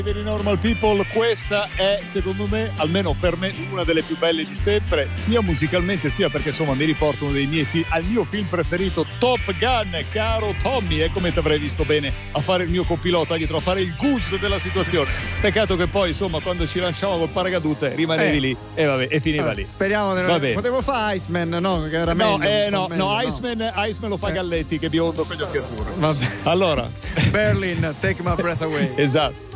Very Normal People, questa è secondo me, almeno per me, una delle più belle di sempre, sia musicalmente sia perché insomma mi riporta uno dei miei al mio film preferito, Top Gun. Caro Tommy, come ti avrei visto bene a fare il mio copilota dietro, a fare il goose della situazione. Peccato che poi insomma quando ci lanciamo col paracadute rimanevi lì e vabbè, e finiva lì. Speriamo che potevo fare Iceman, no? Che era meglio, Iceman lo fa Galletti, che biondo con gli occhi azzurri. Vabbè. Allora Berlin, Take My Breath Away. Esatto.